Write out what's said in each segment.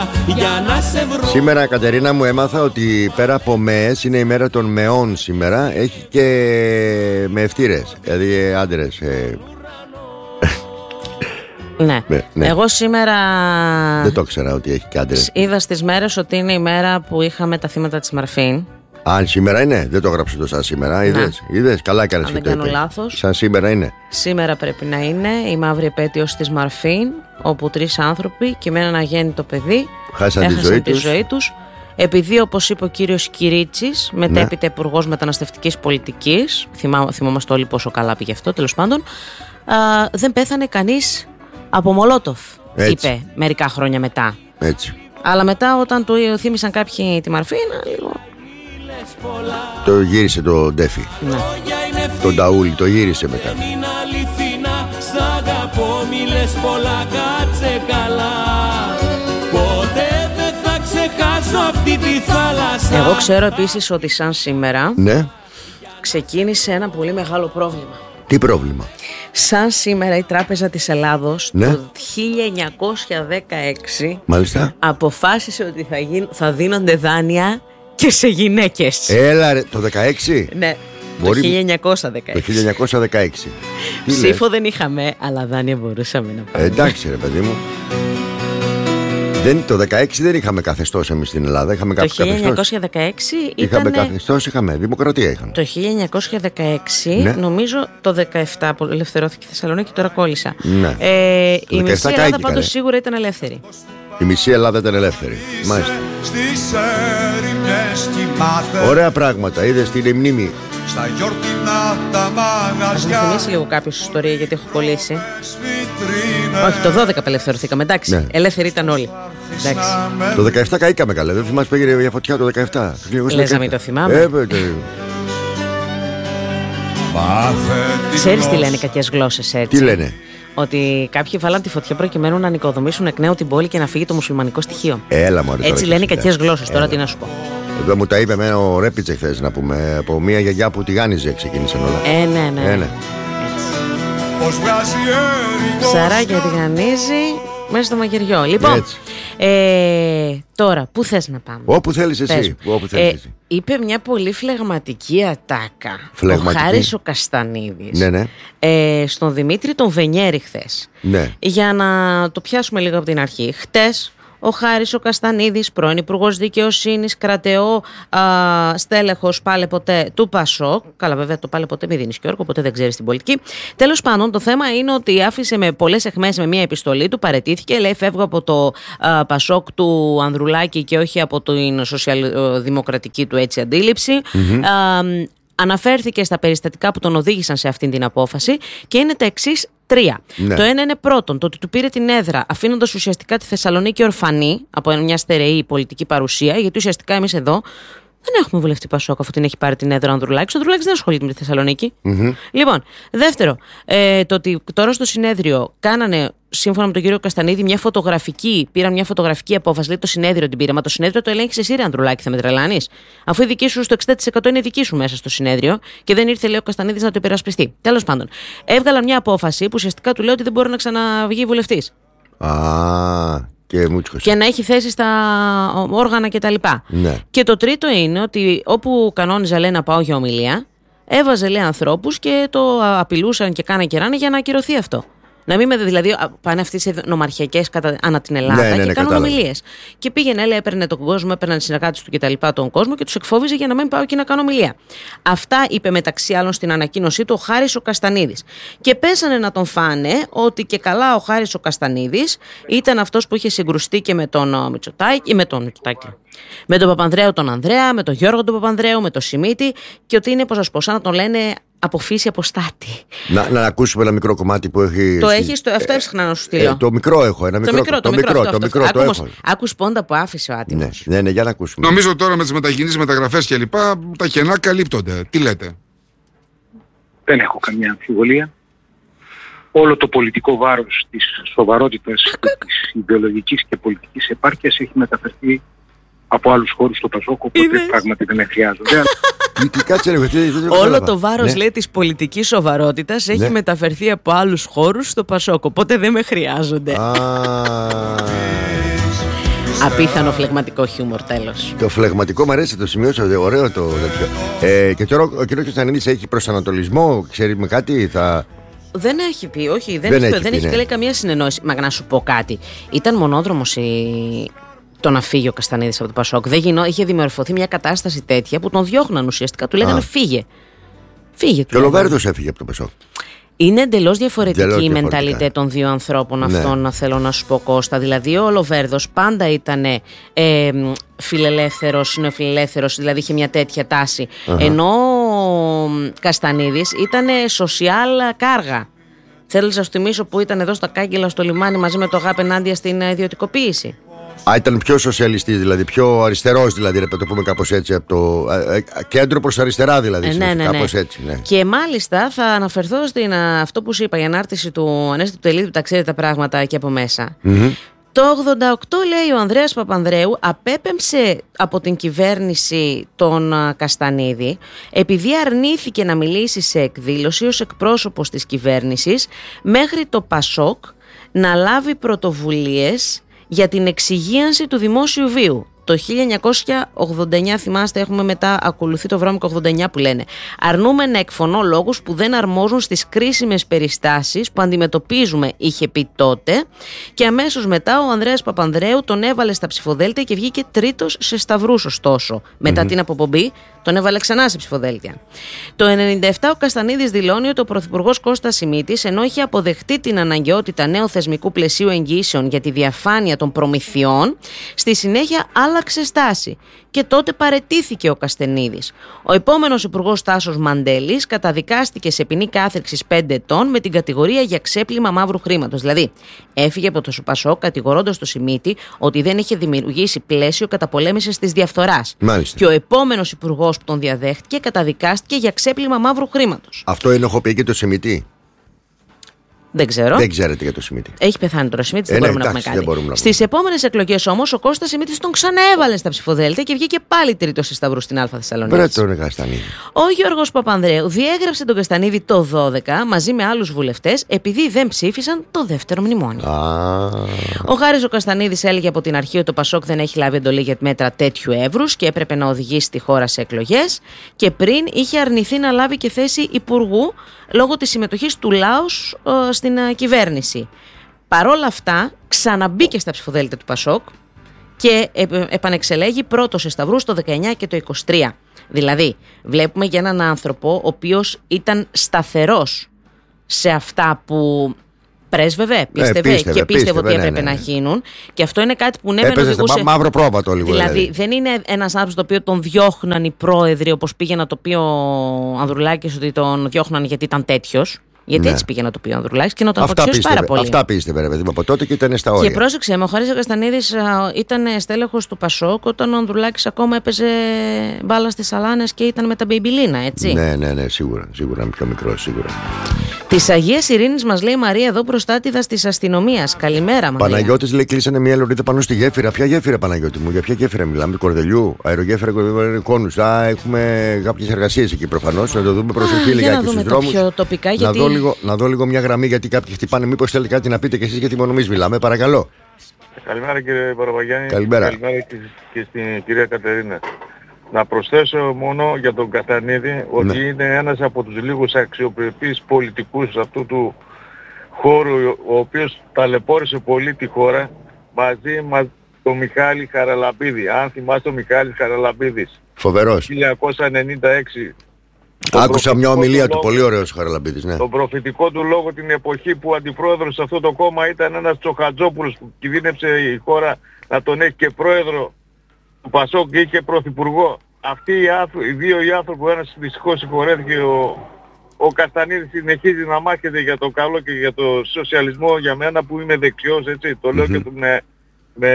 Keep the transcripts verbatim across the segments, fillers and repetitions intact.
για να σε βρω. Σήμερα, Κατερίνα μου, έμαθα ότι πέρα από ΜΕΕΣ είναι η μέρα των μεών σήμερα. Έχει και μεευτήρες, δηλαδή άντρες. ε... Ναι. Ναι, ναι. Εγώ σήμερα Δεν το ήξερα ότι έχει και άντρες. είδα στις μέρες ότι είναι η μέρα που είχαμε τα θύματα της Μαρφίν. Αν σήμερα είναι, δεν το έγραψε το σαν σήμερα. Είδες, είδες, καλά έκανες Αν και δεν το κάνω είπες. λάθος. Σαν σήμερα είναι. Σήμερα πρέπει να είναι η μαύρη επέτειος της Μαρφίν, όπου τρεις άνθρωποι και με έναν αγέννητο παιδί Χάσαν τη έχασαν ζωή τη τους. ζωή τους. Επειδή, όπως είπε ο κύριος Κυρίτσης, μετέπειτα Ναι. υπουργός μεταναστευτικής πολιτικής, θυμά, θυμόμαστε όλοι πόσο καλά πήγε αυτό, τέλος πάντων, α, δεν πέθανε κανείς από Μολότοφ, Έτσι. είπε μερικά χρόνια μετά. Έτσι. Αλλά μετά, όταν του θύμισαν κάποιοι τη Μαρφίνα, λίγο. Το γύρισε το Ντέφι. Ναι. Τον Ταούλη, το γύρισε μετά. Είναι αληθινά, σ' αγαπώ, μη λες πολλά, κάτσε καλά. Ποτέ δεν θα ξεχάσω αυτή τη θάλασσα. Εγώ ξέρω επίσης ότι σαν σήμερα Ναι. ξεκίνησε ένα πολύ μεγάλο πρόβλημα. Τι πρόβλημα? Σαν σήμερα η Τράπεζα της Ελλάδος Ναι. το χίλια εννιακόσια δεκαέξι Μάλιστα. αποφάσισε ότι θα, γίν, θα δίνονται δάνεια και σε γυναίκες. Έλα ρε, το δεκαέξι. Ναι, Μπορεί- το χίλια εννιακόσια Το δεκαέξι. χίλια εννιακόσια δεκαέξι. Τι λες? Ψήφο δεν είχαμε, αλλά δάνεια μπορούσαμε να Ε, πάρουμε. εντάξει ρε παιδί μου. Δεν, το δεκαέξι δεν είχαμε καθεστώς εμείς στην Ελλάδα. Είχαμε Το κάποιο χίλια καθεστώς. εννιακόσια δεκαέξι Είχαμε ήταν. καθεστώς, είχαμε. Δημοκρατία είχαμε. Το χίλια εννιακόσια δεκαέξι, Ναι. νομίζω το δεκαεπτά που ελευθερώθηκε η Θεσσαλονίκη, τώρα κόλλησα. Ναι. Ε, η δεκαεπτά μισή Ελλάδα κάηκε, πάντως ρε. σίγουρα ήταν ελεύθερη. Η μισή Ελλάδα ήταν ελεύθερη. Μάλιστα. Στις έρημνες κοιμάται. Ωραία πράγματα. Είδες την μνήμη. Στα γιορτινά τα Θα μου μαγαζιά. θυμίσει λίγο κάποιος ιστορία γιατί έχω κολλήσει. Βιτρίνες. Όχι, το δώδεκα απελευθερωθήκαμε, εντάξει. Ναι. Ελεύθεροι ήταν όλοι. Εντάξει. Το δεκαεπτά καήκαμε καλά. Δεν θυμάσαι που έγινε για φωτιά το δεκαεπτά. Λες να μην το θυμάμαι. Ε, παι, τε- Μάθε τη Ξέρεις τι γλώσσα. λένε κακές γλώσσες έτσι? Τι λένε? Ότι κάποιοι βάλαν τη φωτιά προκειμένου να ανοικοδομήσουν εκ νέου την πόλη και να φύγει το μουσουλμανικό στοιχείο. Έλα μωρέ. Έτσι λένε οι κακές γλώσσες. Τώρα τι να σου πω. Εδώ μου τα είπε εμένα ο Ρέπιτσε χθες να πούμε. Από μια γιαγιά που τηγάνιζε ξεκίνησαν όλα. Ε, ναι, ναι. Ε, ναι. Πως βγάζει έρημος. Ψαράκια τηγανίζει μέσα στο μαγειριό. Λοιπόν, Έτσι. ε, τώρα, πού θες να πάμε? Όπου θέλεις Πες εσύ. μου. Όπου θέλεις Ε, εσύ. είπε μια πολύ φλεγματική ατάκα Φλεγματική. ο Χάρης ο Καστανίδης, Ναι, ναι. ε, στον Δημήτρη τον Βενιέρη χθες. Ναι. Για να το πιάσουμε λίγο από την αρχή. Χτες ο Χάρης ο Καστανίδης, πρώην Υπουργός Δικαιοσύνης, κρατεό α, στέλεχος πάλε ποτέ του Πασόκ. Καλά, βέβαια το πάλε ποτέ μη δίνεις και όρκο, ποτέ δεν ξέρεις την πολιτική. Τέλος πάντων, το θέμα είναι ότι άφησε με πολλές αιχμές με μια επιστολή του, παραιτήθηκε. Λέει: φεύγω από το α, Πασόκ του Ανδρουλάκη και όχι από την σοσιαλδημοκρατική του έτσι αντίληψη. Α, αναφέρθηκε στα περιστατικά που τον οδήγησαν σε αυτή την απόφαση και είναι τα εξής τρία. Ναι. Το ένα είναι πρώτον, το ότι του πήρε την έδρα, αφήνοντας ουσιαστικά τη Θεσσαλονίκη ορφανή από μια στερεή πολιτική παρουσία, γιατί ουσιαστικά εμείς εδώ δεν έχουμε βουλευτή Πασόκ αφού την έχει πάρει την έδρα ο Ανδρουλάκης. Ο Ανδρουλάκης δεν ασχολείται με τη Θεσσαλονίκη. Mm-hmm. Λοιπόν, δεύτερο, ε, το ότι τώρα στο συνέδριο κάνανε, σύμφωνα με τον κύριο Καστανίδη, μια φωτογραφική, πήραν μια φωτογραφική απόφαση. Λέει το συνέδριο την πήρε. Μα το συνέδριο το ελέγχει εσύ, ρε Ανδρουλάκη, θα με τρελάνεις? Αφού η δική σου στο εξήντα τοις εκατό είναι δική σου μέσα στο συνέδριο και δεν ήρθε, λέει ο Καστανίδης, να το υπερασπιστεί. Τέλος πάντων, έβγαλαν μια απόφαση που ουσιαστικά του λέει ότι δεν μπορεί να ξαναβγεί βουλευτής. Α, και Μούτσικος. Και να έχει θέση στα όργανα κτλ. Ναι. Και το τρίτο είναι ότι όπου κανόνιζα, λέει, να πάω για ομιλία, έβαζε, λέει, ανθρώπους και το απειλούσαν και κάνανε και ράνε για να ακυρωθεί αυτό. Να μην με, δηλαδή, πάνε αυτοί σε νομαρχιακές κατά, ανά την Ελλάδα, Ναι, ναι, ναι, και κάνουν κατάλαβα. ομιλίες. Και πήγαινε, λέει, έπαιρνε τον κόσμο, έπαιρναν οι συνεργάτες του κτλ. Τον κόσμο και τους εκφόβιζε για να μην πάω εκεί να κάνω ομιλία. Αυτά είπε μεταξύ άλλων στην ανακοίνωσή του ο Χάρης ο Καστανίδης. Και πέσανε να τον φάνε ότι και καλά ο Χάρης ο Καστανίδης ήταν αυτός που είχε συγκρουστεί και με τον Μητσοτάκη, με τον Μητσοτάκη. Με τον Παπανδρέου τον Ανδρέα, με τον Γιώργο τον Παπανδρέου, με τον Σιμίτη, και ότι είναι, πώς να σου πω, σαν να τον λένε από φύση αποστάτη. Να, να ακούσουμε ένα μικρό κομμάτι που έχει. Το εσύ. έχεις, το, αυτό έψαχνα να σου στείλω. Ε, το μικρό έχω, ένα μικρό. Το μικρό, το μικρό, αυτό, το αυτό, μικρό, αυτό. το Άκου, έχω. όμως, άκου σπόντα που άφησε ο Ναι, άτιμος. ναι, ναι, για να ακούσουμε. Νομίζω τώρα με τις μετακινήσεις, μεταγραφές κλπ. Τα κενά καλύπτονται. Τι λέτε? Δεν έχω καμία αμφιβολία. Όλο το πολιτικό βάρος της σοβαρότητας και της ιδεολογικής και πολιτικής επάρκειας έχει μεταφερθεί από άλλους χώρους στο Πασόκ, οπότε Είδες? πράγματι δεν με χρειάζονται. Τι, τι, κάτσε, ρε, τι, τι, δεν Όλο κατάλαβα. το βάρος, Ναι. λέει, της πολιτικής σοβαρότητας έχει Ναι. μεταφερθεί από άλλους χώρους στο Πασόκ, οπότε δεν με χρειάζονται. Α, Απίθανο φλεγματικό χιούμορ, τέλος. Το φλεγματικό μου αρέσει, το σημειώσω, ωραίο το τέτοιο. Ε, και τώρα ο κ. Κωνσταντινίδης έχει προσανατολισμό, ξέρει με κάτι, θα... Δεν έχει πει, όχι, δεν, δεν έχει, έχει, δεν πει, έχει ναι. λέει καμία συνεννόηση. Μα να σου πω κάτι. Ήταν μονόδρομος η... το να φύγει ο Καστανίδης από το Πασόκ. Δεν γινό, είχε δημορφωθεί μια κατάσταση τέτοια που τον διώχναν ουσιαστικά. Του λέγανε Α. φύγε. Φύγε. Και ο Λοβέρδος έφυγε από το Πασόκ. Είναι εντελώς διαφορετική Εντελώς η μενταλιτέ των δύο ανθρώπων αυτών, ναι. Θέλω να σου πω, Κώστα. Δηλαδή, ο Λοβέρδος πάντα ήταν ε, φιλελεύθερος, νεοφιλελεύθερος, δηλαδή είχε μια τέτοια τάση. Uh-huh. Ενώ ο Καστανίδης ήταν σοσιάλ κάργα. Θέλω να σας θυμίσω που ήταν εδώ στα Κάγκελα στο λιμάνι μαζί με το ΓΑΠ ενάντια στην ιδιωτικοποίηση. Α, ήταν πιο σοσιαλιστής, δηλαδή, πιο αριστερός, δηλαδή, να το πούμε κάπως έτσι, από το ε, κέντρο προς αριστερά, δηλαδή, ε, ναι, ναι, κάπως ναι. έτσι, ναι. Και μάλιστα θα αναφερθώ στην αυτό που σου είπα, η ανάρτηση του Ανέστη του Τελίδη, που τα ξέρει τα πράγματα εκεί από μέσα. Mm-hmm. Το ογδόντα οκτώ, λέει, ο Ανδρέας Παπανδρέου απέπεμψε από την κυβέρνηση τον Καστανίδη επειδή αρνήθηκε να μιλήσει σε εκδήλωση ως εκπρόσωπος της κυβέρνησης μέχρι το Πασόκ να λάβει πρωτοβουλίες για την εξυγίανση του δημόσιου βίου. Το χίλια εννιακόσια ογδόντα εννιά, θυμάστε, έχουμε μετά ακολουθεί το βρώμικο ογδόντα εννιά που λένε «Αρνούμε να εκφωνώ λόγους που δεν αρμόζουν στις κρίσιμες περιστάσεις που αντιμετωπίζουμε», είχε πει τότε, και αμέσως μετά ο Ανδρέας Παπανδρέου τον έβαλε στα ψηφοδέλτια και βγήκε τρίτος σε σταυρούς, ωστόσο. Μετά mm-hmm. την αποπομπή τον έβαλε ξανά σε ψηφοδέλτια. Το ενενήντα επτά ο Καστανίδης δηλώνει ότι ο Πρωθυπουργός Κώστας Σιμίτης, ενώ είχε αποδεχτεί την αναγκαιότητα νέου θεσμικού πλαισίου εγγύσεων για τη διαφάνεια των προμηθειών, στη συνέχεια άλλαξε στάση. Και τότε παραιτήθηκε ο Καστανίδης. Ο επόμενος υπουργός Τάσος Μαντέλης καταδικάστηκε σε ποινή κάθριξης πέντε ετών με την κατηγορία για ξέπλυμα μαύρου χρήματος. Δηλαδή, έφυγε από το Πασόκ κατηγορώντας το Σιμίτη ότι δεν είχε δημιουργήσει πλαίσιο καταπολέμησης της διαφθοράς. Μάλιστα. Και ο επόμενος υπουργός που τον διαδέχτηκε καταδικάστηκε για ξέπλυμα μαύρου χρήματος. Αυτό ενοχοποιεί και το Σιμίτη. Δεν ξέρω. Δεν ξέρετε για το Σιμίτη. Έχει πεθάνει τώρα ο Σιμίτης, δεν, ε, μπορούμε ναι, να πούμε κάτι. Στις επόμενες εκλογές όμως ο Κώστας Σιμίτης τον ξαναέβαλε στα ψηφοδέλτια και βγήκε πάλι τρίτος σε σταυρού στην Α Θεσσαλονίκη. Βρε τον Καστανίδη. Ο Γιώργος Παπανδρέου διέγραψε τον Καστανίδη το δώδεκα μαζί με άλλους βουλευτές επειδή δεν ψήφισαν το δεύτερο μνημόνιο. Ah. Ο Χάρης ο Καστανίδης έλεγε από την αρχή ότι το Πασόκ δεν έχει λάβει εντολή για μέτρα τέτοιου εύρους και έπρεπε να οδηγήσει τη χώρα σε εκλογές, και πριν είχε αρνηθεί να λάβει και θέση υπουργού λόγω της συμμετοχής του Λάους ε, στην ε, κυβέρνηση. Παρόλα αυτά, ξαναμπήκε στα ψηφοδέλτια του Πασόκ και ε, ε, επανεξελέγει πρώτος σε σταυρούς το δεκαεννιά και το είκοσι τρία. Δηλαδή, βλέπουμε για έναν άνθρωπο ο οποίος ήταν σταθερός σε αυτά που πρέσβευε, πίστευε, ε, πίστευε και πίστευε, πίστευε ότι έπρεπε ναι, ναι. να γίνουν. Και αυτό είναι κάτι που ναι, μεν οδηγούσε. Μαύρο πρόβατο λίγο. Δηλαδή, δηλαδή, δεν είναι ένας άνθρωπος το οποίο τον διώχναν οι πρόεδροι, όπως πήγε να το πει ο Ανδρουλάκης, ότι τον διώχναν γιατί ήταν τέτοιος. Γιατί ναι. έτσι πήγε να το πει ο Ανδρουλάκης και να τον αποξιώσει πάρα πολύ. Αυτά πίστευε, ρε παιδί μου, από τότε και ήταν στα όρια. Και πρόσεξε με, ο Χάρης Καστανίδης ήταν στέλεχος του Πασόκ όταν ο Ανδρουλάκης ακόμα έπαιζε μπάλα στις Σαλάνες και ήταν με τα μπεϊμπιλίνα, έτσι. Ναι, ναι, ναι, σίγουρα. Σίγουρα, πιο μικρό, σίγουρα. Της Αγίας Ειρήνης μας λέει η Μαρία εδώ, προστάτηδας της αστυνομίας. Καλημέρα, Μαρία. Παναγιώτης λέει: κλείσανε μια λωρίδα πάνω στη γέφυρα. Ποια γέφυρα, Παναγιώτη μου, για ποια γέφυρα μιλάμε? Κορδελιού, αερογέφυρα Κόνους. Α, έχουμε κάποιες εργασίες εκεί προφανώς. Να το δούμε προσοχή λιγάκι στους δρόμους. Τοπικά, να, γιατί... δω λίγο, να δω λίγο μια γραμμή γιατί κάποιοι χτυπάνε. Μήπως θέλετε κάτι να πείτε κι εσείς, γιατί μόνο εμείς μιλάμε, παρακαλώ. Καλημέρα κύριε Παραπαγιάννη. Καλημέρα. Καλημέρα και, και στην κυρία Κατερίνα. Να προσθέσω μόνο για τον Καστανίδη ότι ναι. είναι ένας από τους λίγους αξιοπρεπείς πολιτικούς αυτού του χώρου, ο οποίος ταλαιπώρησε πολύ τη χώρα μαζί με τον Μιχάλη Χαραλαμπίδη. Αν θυμάστε, ο Μιχάλης Χαραλαμπίδης. Φοβερός. χίλια εννιακόσια ενενήντα έξι. Άκουσα μια ομιλία του, πολύ ωραίος Χαραλαμπίδης, ναι. Τον προφητικό του λόγο την εποχή που αντιπρόεδρος σε αυτό το κόμμα ήταν ένας Τσοχατζόπουλος που κινδύνεψε η χώρα να τον έχει και πρόεδρο του Πασόκ και είχε πρωθυπουργό. Αυτοί οι, άνθρω... οι δύο οι άνθρωποι, ο ένας δυστυχώς συγχωρέθηκε, ο, ο Καστανίδης συνεχίζει να μάχεται για το καλό και για το σοσιαλισμό, για μένα που είμαι δεξιός, έτσι, το λέω mm-hmm. και με, με,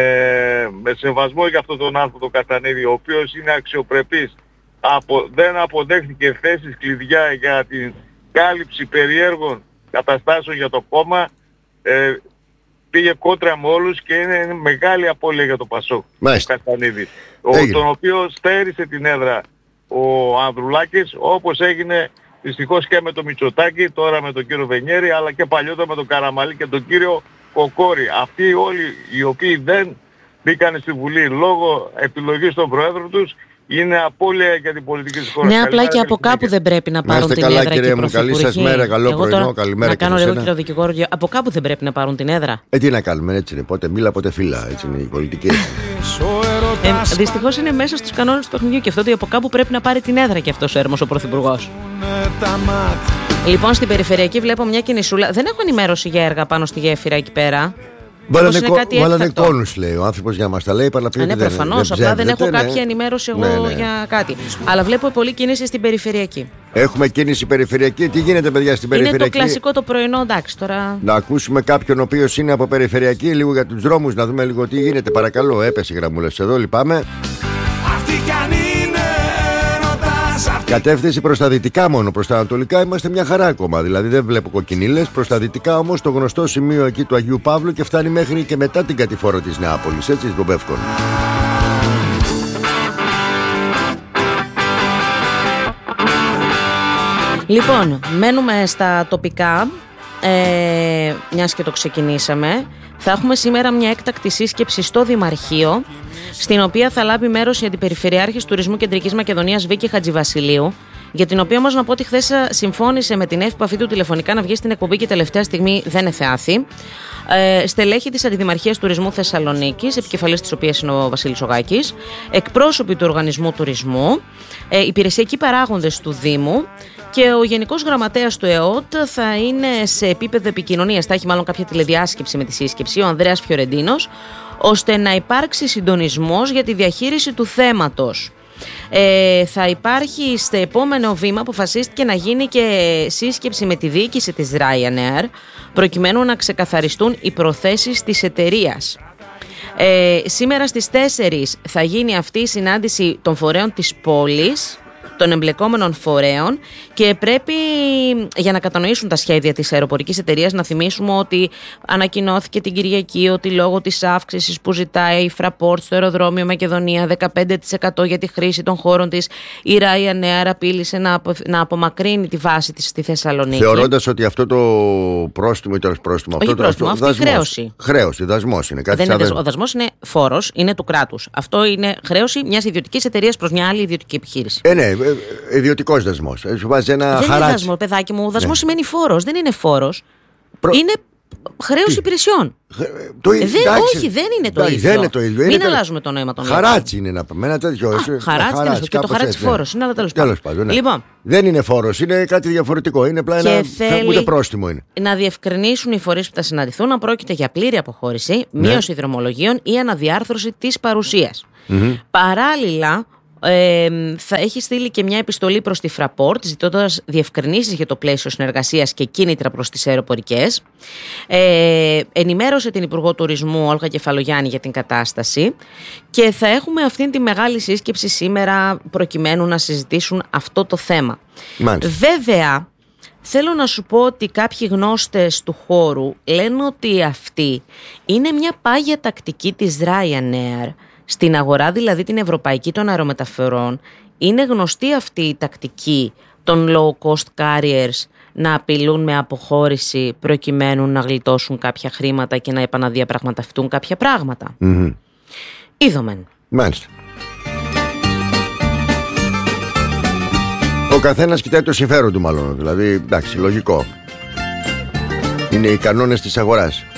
με σεβασμό για αυτόν τον άνθρωπο τον Καστανίδη, ο οποίος είναι αξιοπρεπής. Απο, δεν αποδέχτηκε θέσεις κλειδιά για την κάλυψη περίεργων καταστάσεων για το κόμμα, ε, πήγε κόντρα με όλους και είναι μεγάλη απώλεια για το Πασόκ, ο Καστανίδης, ο, τον οποίο στέρισε την έδρα ο Ανδρουλάκης, όπως έγινε δυστυχώς και με τον Μητσοτάκη, τώρα με τον κύριο Βενιέρη, αλλά και παλιότερα με τον Καραμαλή και τον κύριο Κοκόρη. Αυτοί όλοι οι οποίοι δεν μπήκαν στη Βουλή λόγω επιλογής των Προέδρων τους, είναι απώλεια για την πολιτική της χώρας. Ναι, απλά και από κάπου δεν πρέπει να πάρουν την καλά, έδρα. Κύριε μου, καλή σας μέρα, καλό Εγώ πρωινό, τώρα, καλημέρα να και κάνω σε λίγο σένα. κύριο δικηγόρο, από κάπου δεν πρέπει να πάρουν την έδρα. Ε, τι να κάνουμε, έτσι είναι. Πότε μίλα, πότε φύλλα. Έτσι είναι η πολιτική. Ε, Δυστυχώς είναι μέσα στους κανόνες του παιχνιδιού και αυτό ότι από κάπου πρέπει να πάρει την έδρα και αυτός ο έρμος ο πρωθυπουργός. Λοιπόν, στην περιφερειακή βλέπω μια κινησούλα. Δεν έχω ενημέρωση για έργα πάνω στη γέφυρα εκεί πέρα. Βάλανε κόνους, λέει ο άνθρωπος, για να μας τα λέει. Ναι, ναι, προφανώς. Απλά δεν έχω κάποια ενημέρωση εγώ ναι, ναι. για κάτι. Αλλά βλέπω πολλή κίνηση στην περιφερειακή. Έχουμε κίνηση περιφερειακή. Τι γίνεται, παιδιά, στην περιφερειακή? Είναι το κλασικό το πρωινό, εντάξει τώρα. Να ακούσουμε κάποιον ο οποίος είναι από περιφερειακή, λίγο για τους δρόμους, να δούμε λίγο τι γίνεται. Παρακαλώ, έπεσε η γραμμούλα εδώ, λυπάμαι. Κατεύθυνση προς τα δυτικά μόνο, προς τα ανατολικά είμαστε μια χαρά ακόμα. Δηλαδή δεν βλέπω κοκκινίλες. Προς τα δυτικά όμως το γνωστό σημείο εκεί του Αγίου Παύλου και φτάνει μέχρι και μετά την κατηφόρα της Νεάπολης, έτσι, στον Πεύκον. Λοιπόν, μένουμε στα τοπικά, ε, μιας και το ξεκινήσαμε. Θα έχουμε σήμερα μια έκτακτη σύσκεψη στο Δημαρχείο, στην οποία θα λάβει μέρος η Αντιπεριφερειάρχης Τουρισμού Κεντρικής Μακεδονίας Βίκη Χατζηβασιλείου, για την οποία όμως να πω ότι χθες συμφώνησε με την εύπαφη του τηλεφωνικά να βγει στην εκπομπή και τελευταία στιγμή δεν εθεάθη. Ε, στελέχη της Αντιδημαρχίας Τουρισμού Θεσσαλονίκης, επικεφαλής της οποίας είναι ο Βασίλης Ογάκης, εκπρόσωποι του Οργανισμού Τουρισμού, ε, υπηρεσιακοί παράγοντες του Δήμου και ο Γενικός Γραμματέας του ΕΟΤ θα είναι σε επίπεδο επικοινωνίας. Θα έχει μάλλον κάποια τηλεδιάσκεψη με τη σύσκεψη, ο Ανδρέας Φιωρεντίνος, ώστε να υπάρξει συντονισμός για τη διαχείριση του θέματος. Ε, θα υπάρχει στο επόμενο βήμα, αποφασίστηκε να γίνει και σύσκεψη με τη διοίκηση της Ryanair, προκειμένου να ξεκαθαριστούν οι προθέσεις της εταιρείας. Ε, σήμερα στις τέσσερις θα γίνει αυτή η συνάντηση των φορέων της πόλης, των εμπλεκόμενων φορέων, και πρέπει, για να κατανοήσουν τα σχέδια της αεροπορικής εταιρείας, να θυμίσουμε ότι ανακοινώθηκε την Κυριακή ότι λόγω της αύξησης που ζητάει η Fraport στο αεροδρόμιο Μακεδονία δεκαπέντε τοις εκατό για τη χρήση των χώρων της, η Ryanair απείλησε να, απο, να απομακρύνει τη βάση της στη Θεσσαλονίκη. Θεωρώντας ότι αυτό το πρόστιμο ήταν πρόστιμο. Όχι αυτό, πρόστιμο, αυτό, αυτή δασμός. χρέωση. Χρέωση, δασμός είναι κάτι. Δεν είναι σαν... Ο δασμός είναι φόρος, είναι του κράτους. Αυτό είναι χρέωση μιας ιδιωτικής εταιρείας προς μια άλλη ιδιωτική επιχείρηση. Ε, ναι, ιδιωτικός δασμός. Σου βάζει ένα δεν χαράτσι. είναι δασμό, παιδάκι μου. Ο δασμός ναι. σημαίνει φόρος. Δεν είναι φόρος. Προ... Είναι χρέωση υπηρεσιών. Το ίδιο. Ε, δεν, όχι, δεν είναι το ίδιο. Δεν είναι το ίδιο. Μην είναι αλλάζουμε το νόημα των χαράτσι είναι να πούμε. Ένα τέτοιο. Α, χαράτσι, χαράτσι και το χαράτσι φόρος. Είναι, αλλά τέλος πάντων. πάντων ναι. Λοιπόν, δεν είναι φόρος, είναι κάτι διαφορετικό. Είναι απλά ένα. Ούτε πρόστιμο είναι. Να διευκρινίσουν οι φορείς που θα συναντηθούν αν πρόκειται για πλήρη αποχώρηση, ναι. μείωση δρομολογίων ή αναδιάρθρωση της παρουσίας. Mm-hmm. Παράλληλα, Ε, θα έχει στείλει και μια επιστολή προς τη Fraport ζητώντας διευκρινήσεις για το πλαίσιο συνεργασίας και κίνητρα προς τις αεροπορικές. Ε, ενημέρωσε την Υπουργό Τουρισμού Όλγα Κεφαλογιάννη για την κατάσταση και θα έχουμε αυτήν τη μεγάλη σύσκεψη σήμερα προκειμένου να συζητήσουν αυτό το θέμα. Μάλιστα. Βέβαια, θέλω να σου πω ότι κάποιοι γνώστες του χώρου λένε ότι αυτή είναι μια πάγια τακτική της Ryanair. Στην αγορά δηλαδή την ευρωπαϊκή των αερομεταφορών είναι γνωστή αυτή η τακτική των low cost carriers να απειλούν με αποχώρηση προκειμένου να γλιτώσουν κάποια χρήματα και να επαναδιαπραγματευτούν κάποια πράγματα. Mm-hmm. Είδομεν. Μάλιστα. Ο καθένας κοιτάει το συμφέρον του μάλλον. Δηλαδή, εντάξει, λογικό. Είναι οι κανόνες της αγοράς.